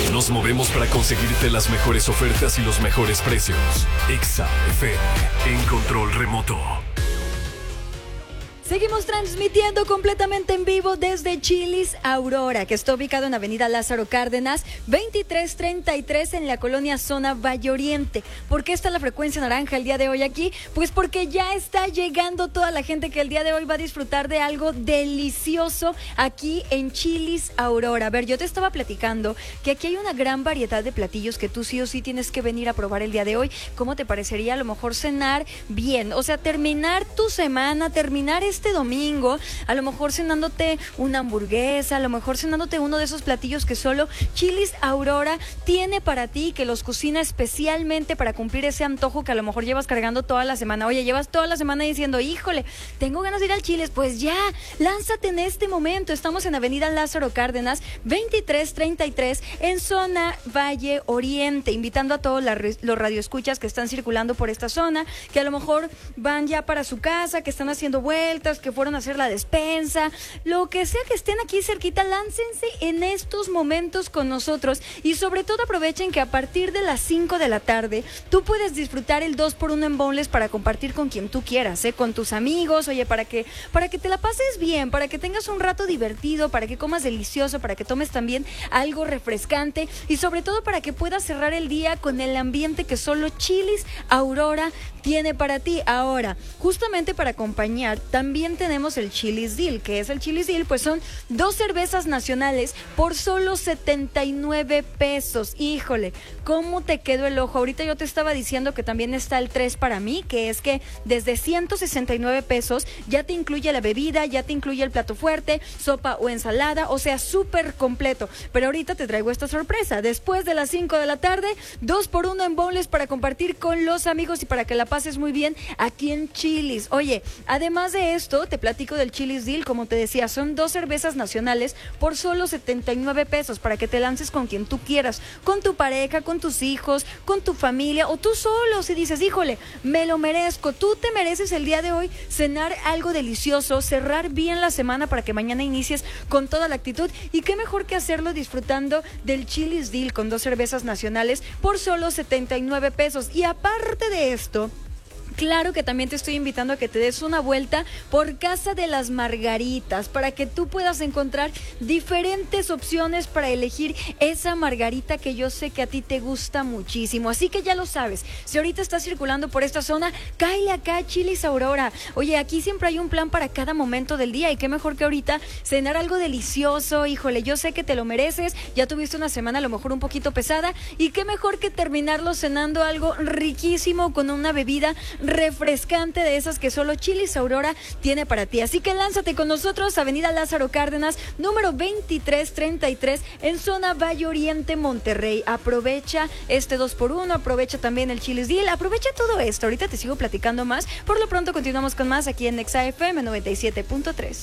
Nos movemos para conseguirte las mejores ofertas y los mejores precios. Exa FM, en control remoto. Seguimos transmitiendo completamente en vivo desde Chili's Aurora, que está ubicado en Avenida Lázaro Cárdenas, 2333 en la colonia Zona Valle Oriente. ¿Por qué está la frecuencia naranja el día de hoy aquí? Pues porque ya está llegando toda la gente que el día de hoy va a disfrutar de algo delicioso aquí en Chili's Aurora. A ver, yo te estaba platicando que aquí hay una gran variedad de platillos que tú sí o sí tienes que venir a probar el día de hoy. ¿Cómo te parecería a lo mejor cenar bien? O sea, terminar tu semana, terminar este domingo, a lo mejor cenándote una hamburguesa, a lo mejor cenándote uno de esos platillos que solo Chili's Aurora tiene para ti, que los cocina especialmente para cumplir ese antojo que a lo mejor llevas cargando toda la semana. Oye, llevas toda la semana diciendo, híjole, tengo ganas de ir al Chili's. Pues ya, lánzate en este momento. Estamos en Avenida Lázaro Cárdenas, 2333 en Zona Valle Oriente, invitando a todos los radioescuchas que están circulando por esta zona, que a lo mejor van ya para su casa, que están haciendo vueltas, que fueron a hacer la despensa, lo que sea que estén aquí cerquita, láncense en estos momentos con nosotros y sobre todo aprovechen que a partir de las 5 de la tarde tú puedes disfrutar el 2x1 en boneless para compartir con quien tú quieras, con tus amigos, oye, para que te la pases bien, para que tengas un rato divertido, para que comas delicioso, para que tomes también algo refrescante y sobre todo para que puedas cerrar el día con el ambiente que solo Chili's Aurora tiene para ti. Ahora, justamente para acompañar, también tenemos el Chili's Deal. ¿Qué es el Chili's Deal? Pues son 2 cervezas nacionales por solo 79 pesos. Híjole, ¿cómo te quedó el ojo? Ahorita yo te estaba diciendo que también está el 3 para mí, que es que desde 169 pesos ya te incluye la bebida, ya te incluye el plato fuerte, sopa o ensalada, o sea, súper completo. Pero ahorita te traigo esta sorpresa. Después de las 5 de la tarde, 2x1 en boneless para compartir con los amigos y para que la pases muy bien aquí en Chili's. Oye, además de esto, te platico del Chili's Deal. Como te decía, son 2 cervezas nacionales por solo 79 pesos para que te lances con quien tú quieras, con tu pareja, con tus hijos, con tu familia o tú solo. Si dices, híjole, me lo merezco, tú te mereces el día de hoy cenar algo delicioso, cerrar bien la semana para que mañana inicies con toda la actitud, y qué mejor que hacerlo disfrutando del Chili's Deal con 2 cervezas nacionales por solo 79 pesos. Y aparte de esto, claro que también te estoy invitando a que te des una vuelta por Casa de las Margaritas para que tú puedas encontrar diferentes opciones para elegir esa margarita que yo sé que a ti te gusta muchísimo. Así que ya lo sabes, si ahorita estás circulando por esta zona, cáele acá a Chili's Aurora. Oye, aquí siempre hay un plan para cada momento del día y qué mejor que ahorita cenar algo delicioso. Híjole, yo sé que te lo mereces, ya tuviste una semana a lo mejor un poquito pesada y qué mejor que terminarlo cenando algo riquísimo con una bebida refrescante de esas que solo Chili's Aurora tiene para ti. Así que lánzate con nosotros, Avenida Lázaro Cárdenas, número 2333 en Zona Valle Oriente, Monterrey. Aprovecha este 2x1, aprovecha también el Chili's Deal, aprovecha todo esto. Ahorita te sigo platicando más. Por lo pronto continuamos con más aquí en Exa FM 97.3.